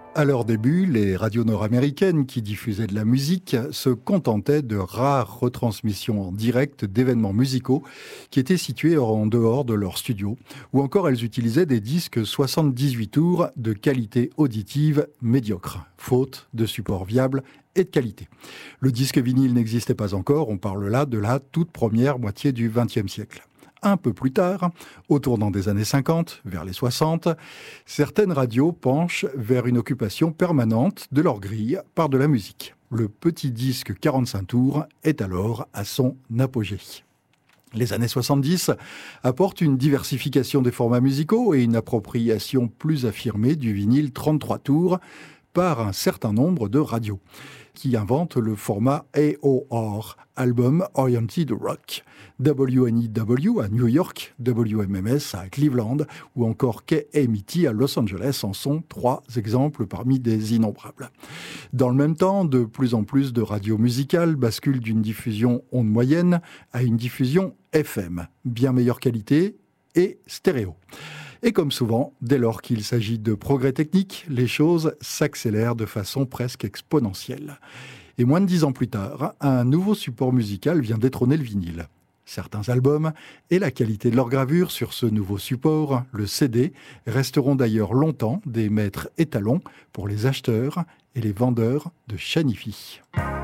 À leur début, les radios nord-américaines qui diffusaient de la musique se contentaient de rares retransmissions en direct d'événements musicaux qui étaient situés en dehors de leur studio, ou encore elles utilisaient des disques 78 tours de qualité auditive médiocre, faute de support viable et de qualité. Le disque vinyle n'existait pas encore, on parle là de la toute première moitié du XXe siècle. Un peu plus tard, au tournant des années 50, vers les 60, certaines radios penchent vers une occupation permanente de leur grille par de la musique. Le petit disque 45 tours est alors à son apogée. Les années 70 apportent une diversification des formats musicaux et une appropriation plus affirmée du vinyle 33 tours par un certain nombre de radios qui inventent le format AOR, Album Oriented Rock. WNEW à New York, WMMS à Cleveland ou encore KMET à Los Angeles en sont 3 exemples parmi des innombrables. Dans le même temps, de plus en plus de radios musicales basculent d'une diffusion onde moyenne à une diffusion FM, bien meilleure qualité et stéréo. Et comme souvent, dès lors qu'il s'agit de progrès techniques, les choses s'accélèrent de façon presque exponentielle. Et moins de 10 ans plus tard, un nouveau support musical vient détrôner le vinyle. Certains albums et la qualité de leur gravure sur ce nouveau support, le CD, resteront d'ailleurs longtemps des maîtres étalons pour les acheteurs et les vendeurs de chaînes hi-fi.